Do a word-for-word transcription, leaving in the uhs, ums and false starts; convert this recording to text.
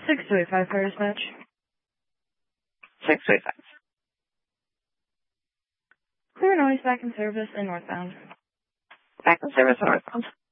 six two eight five, fire dispatch. six two eight five. Clear noise, back in service and northbound. Back in service and northbound.